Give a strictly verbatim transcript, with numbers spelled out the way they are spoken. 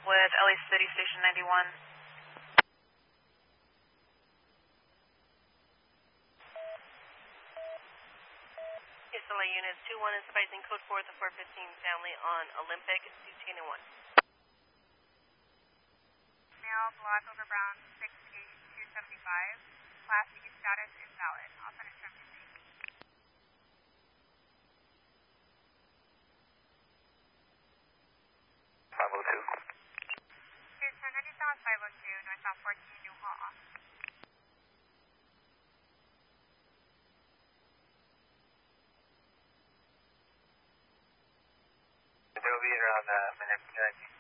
with L A City Station ninety-one. S L A Unit two one is advising code four, the four fifteen family on Olympic, detaining one. Male, black over brown, six eight two seventy-five. Class E status invalid. I'll send it to M P C. five oh two. Houston, ninety-seven five oh two, northbound fourteen, New Hall. They'll be around uh, minute nineteen.